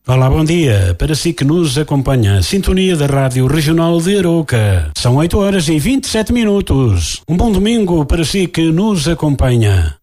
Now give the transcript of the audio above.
Olá, bom dia. Para si que nos acompanha, sintonia da Rádio Regional de Arouca. São 8h27. Um bom domingo para si que nos acompanha.